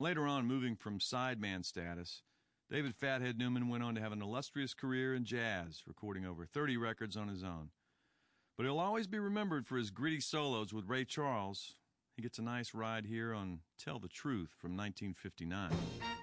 Later on, moving from sideman status, David Fathead Newman went on to have an illustrious career in jazz, recording over 30 records on his own. But he'll always be remembered for his gritty solos with Ray Charles. He gets a nice ride here on Tell the Truth from 1959.